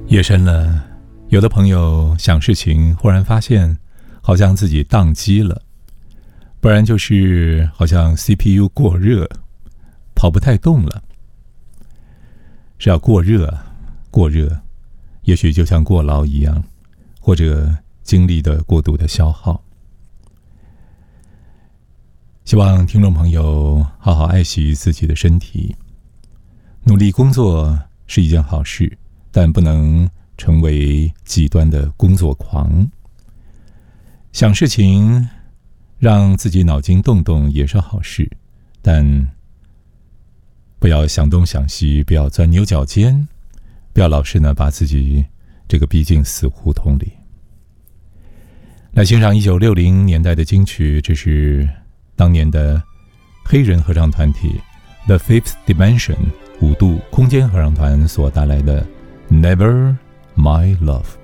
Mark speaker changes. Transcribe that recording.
Speaker 1: 夜深了，有的朋友想事情，忽然发现好像自己宕机了，不然就是好像 CPU 过热，跑不太动了。是要过热，也许就像过劳一样，或者精力的过度的消耗。希望听众朋友好好爱惜自己的身体，努力工作是一件好事，但不能成为极端的工作狂。想事情，让自己脑筋动动也是好事，但不要想东想西，不要钻牛角尖，不要老是把自己逼进死胡同里。来欣赏1960年代的金曲，这是当年的黑人合唱团体 The Fifth Dimension 5度空间合唱团所带来的 Never My Love。